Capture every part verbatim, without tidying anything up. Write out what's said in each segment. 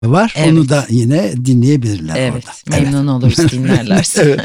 var. Evet. Onu da yine dinleyebilirler Evet, orada. memnun oluruz dinlerlerse. Evet.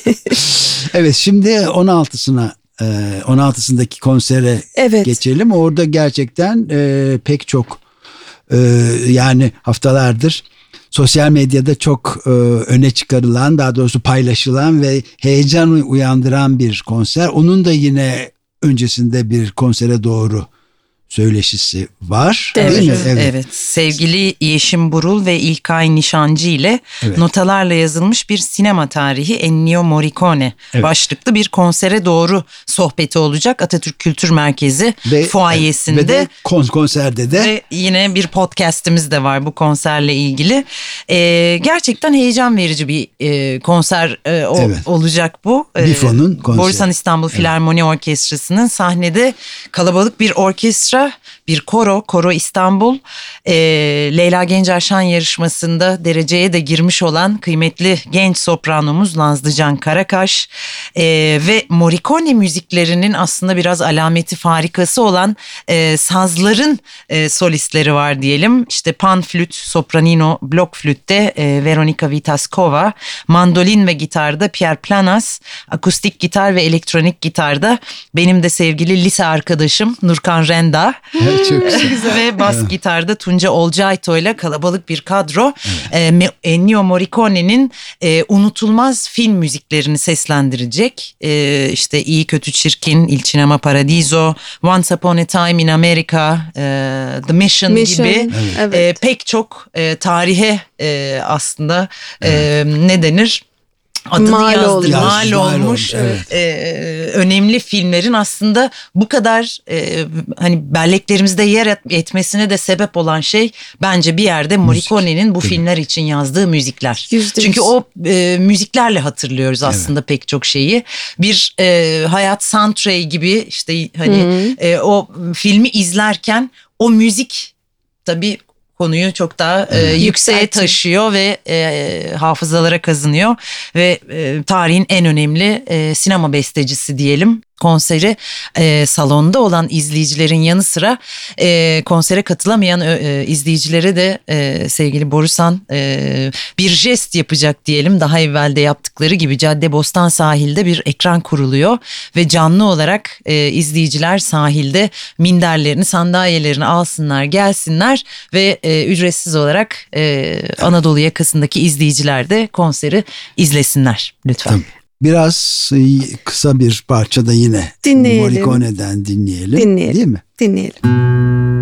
Evet, şimdi on altısına e, on altısındaki konsere Evet. geçelim. Orada gerçekten e, pek çok e, yani haftalardır sosyal medyada çok e, öne çıkarılan, daha doğrusu paylaşılan ve heyecan uyandıran bir konser. Onun da yine öncesinde bir konsere doğru söyleşisi var. Evet. Değil mi? Evet. evet. Sevgili Yeşim Burul ve İlkay Nişancı ile Evet. notalarla yazılmış bir sinema tarihi Ennio Morricone Evet. başlıklı bir konsere doğru sohbeti olacak Atatürk Kültür Merkezi Ve, fuayesinde. Ve de kon- konserde de Ve yine bir podcast'imiz de var bu konserle ilgili. Ee, gerçekten heyecan verici bir e, konser e, o, Evet. olacak bu. Ee, Bifo'nun konseri. Borusan İstanbul Filarmoni Orkestrası'nın sahnede kalabalık bir orkestra, bir koro, Koro İstanbul, e, Leyla Gencer Şan yarışmasında dereceye de girmiş olan kıymetli genç sopranomuz Nazlıcan Karakaş e, ve Morricone müziklerinin aslında biraz alameti farikası olan e, sazların e, solistleri var diyelim. İşte pan flüt, sopranino, blok flütte e, Veronika Vitaskova, mandolin ve gitarda Pierre Planas, akustik gitar ve elektronik gitarda benim de sevgili lise arkadaşım Nurkan Renda. Evet, çok güzel. Ve bas gitarda Tunca Olcayto ile kalabalık bir kadro. Evet. E, Ennio Morricone'nin e, unutulmaz film müziklerini seslendirecek. E, işte İyi Kötü Çirkin, Il Cinema Paradiso, Once Upon a Time in America, e, The Mission, Mission. gibi Evet. e, pek çok e, tarihe e, aslında e, ne denir? Adını Mal yazdı, olmuş. mal Yazdı, mal olmuş, olmuş, evet. e, önemli filmlerin aslında bu kadar e, hani belleklerimizde yer et- etmesine de sebep olan şey bence bir yerde Morricone'nin bu Müzik, filmler için yazdığı müzikler. Yüzde yüz. Çünkü o e, müziklerle hatırlıyoruz aslında evet. pek çok şeyi. Bir e, hayat soundtrack gibi işte hani e, o filmi izlerken o müzik tabii konuyu çok daha e, yükseğe Yükseltin. taşıyor ve e, hafızalara kazınıyor ve e, tarihin en önemli e, sinema bestecisi diyelim. Konseri e, salonda olan izleyicilerin yanı sıra e, konsere katılamayan e, izleyicilere de e, sevgili Borusan e, bir jest yapacak diyelim. Daha evvelde yaptıkları gibi Caddebostan sahilde bir ekran kuruluyor ve canlı olarak e, izleyiciler sahilde minderlerini, sandalyelerini alsınlar, gelsinler ve e, ücretsiz olarak e, Anadolu yakasındaki izleyiciler de konseri izlesinler lütfen. Tamam. Biraz kısa bir parça da yine Dinleyelim. Morricone'den dinleyelim. Dinleyelim. Değil mi? Dinleyelim.